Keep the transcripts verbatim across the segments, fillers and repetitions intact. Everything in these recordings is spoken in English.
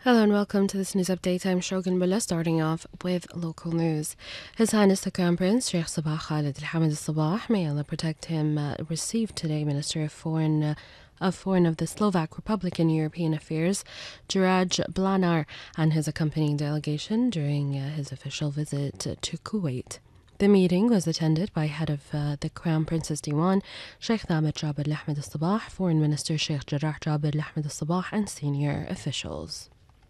Hello and welcome to this news update. I'm Shogun Mullah, starting off with local news. His Highness the Crown Prince Sheikh Sabah Khalid Al Hamad Al Sabah, may Allah protect him, uh, received today Minister of Foreign uh, of Foreign of the Slovak Republic and European Affairs, Juraj Blanar, and his accompanying delegation during uh, his official visit to Kuwait. The meeting was attended by head of uh, the Crown Prince's Diwan, Sheikh Thamid Jabir Al Ahmed Al Sabah, Foreign Minister Sheikh Jarrah Jabir Al Ahmed Al Sabah, and senior officials.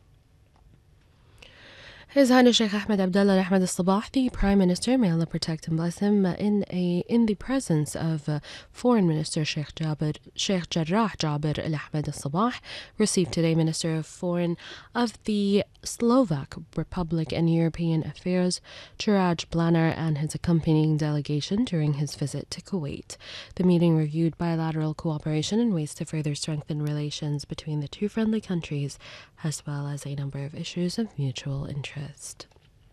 His Highness Sheikh Ahmed Abdullah Al Ahmed Al Sabah, the Prime Minister, may Allah protect and bless him, in a in the presence of uh, Foreign Minister Sheikh Jabir Sheikh Jarrah Jabir Al Ahmed Al Sabah, received today Minister of Foreign of the Slovak Republic and European Affairs, Juraj Blanar, and his accompanying delegation during his visit to Kuwait. The meeting reviewed bilateral cooperation and ways to further strengthen relations between the two friendly countries, as well as a number of issues of mutual interest.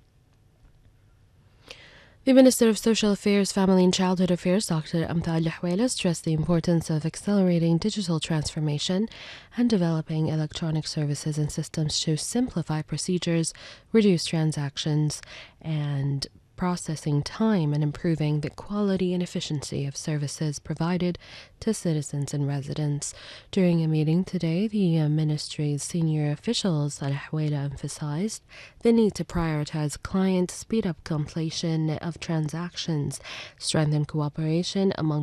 The Minister of Social Affairs, Family and Childhood Affairs, Doctor Amthal Al-Hawela, stressed the importance of accelerating digital transformation and developing electronic services and systems to simplify procedures, reduce transactions and processing time, and improving the quality and efficiency of services provided to citizens and residents. During a meeting today, the uh, ministry's senior officials at Al-Hawela emphasized the need to prioritize client, speed up completion of transactions, strengthen cooperation among